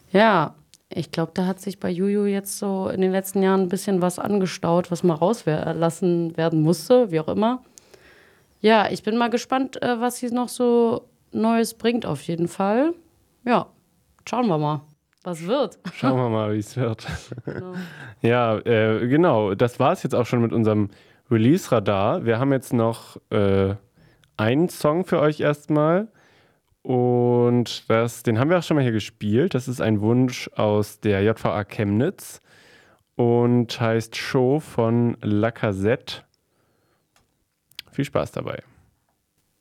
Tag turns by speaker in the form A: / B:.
A: Ja, ich glaube, da hat sich bei Juju jetzt so in den letzten Jahren ein bisschen was angestaut, was mal rauslassen werden musste, wie auch immer. Ja, ich bin mal gespannt, was sie noch so Neues bringt, auf jeden Fall. Ja, schauen wir mal, was wird.
B: Schauen wir mal, wie es wird.
A: Genau.
B: Ja, genau. Das war es jetzt auch schon mit unserem Release-Radar. Wir haben jetzt noch einen Song für euch erstmal. Und den haben wir auch schon mal hier gespielt. Das ist ein Wunsch aus der JVA Chemnitz und heißt Show von Lacazette. Viel Spaß dabei.